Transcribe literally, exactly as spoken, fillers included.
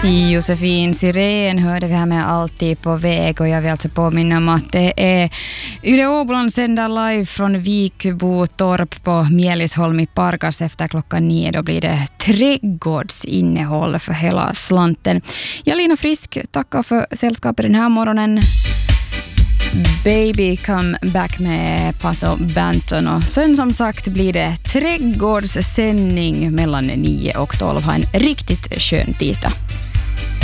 Josefin Sirén hörde vi här med Alltid på väg, och jag vill alltså påminna om att det är Yle Åboland sänder live från Vikbotorp på Mjälisholm i Parkas efter klockan nio. Då blir det trädgårdsinnehåll för hela slanten. Jag, Lina Frisk, tackar för sällskapet den här morgonen. Baby Come Back med Pato Banton, och sen som sagt blir det trädgårdssändning mellan nio och tolv. Ha en riktigt skön tisdag.